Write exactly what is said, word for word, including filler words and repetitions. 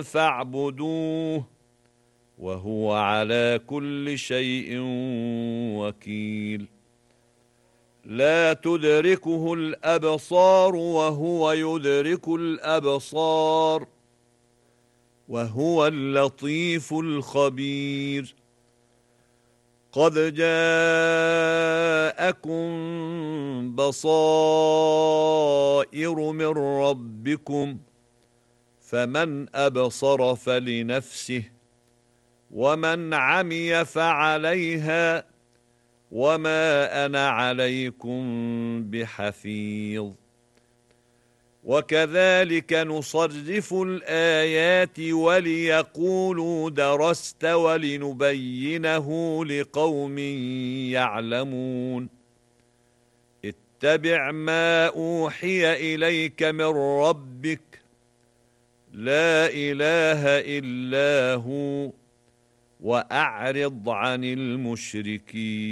فاعبدوه وهو على كل شيء وكيل. لا تدركه الأبصار وهو يدرك الأبصار وهو اللطيف الخبير. قد جاءكم بصائر من ربكم فمن أبصر فلنفسه ومن عمي فعليها وما أنا عليكم بحفيظ. وكذلك نصرف الآيات وليقولوا درست ولنبينه لقوم يعلمون. اتبع ما أوحي إليك من ربك لا إله إلا هو وأعرض عن المشركين.